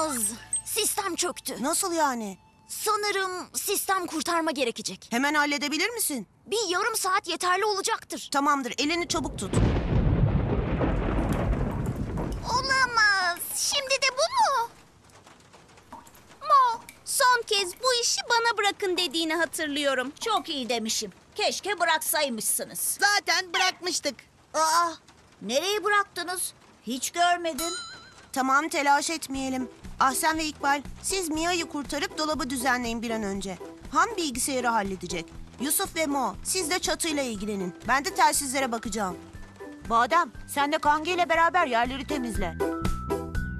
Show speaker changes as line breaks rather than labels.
Olamaz. Sistem çöktü.
Nasıl yani?
Sanırım sistem kurtarma gerekecek.
Hemen halledebilir misin?
Bir yarım saat yeterli olacaktır.
Tamamdır, elini çabuk tut.
Olamaz. Şimdi de bu mu?
Mo, son kez bu işi bana bırakın dediğini hatırlıyorum.
Çok iyi demişim. Keşke bıraksaymışsınız.
Zaten bırakmıştık.
Aa, nereye bıraktınız? Hiç görmedim.
Tamam, telaş etmeyelim. Ahsen ve İkbal, siz Mia'yı kurtarıp dolabı düzenleyin bir an önce. Han bilgisayarı halledecek. Yusuf ve Mo, siz de çatıyla ilgilenin. Ben de telsizlere bakacağım. Badem, sen de Kange ile beraber yerleri temizle.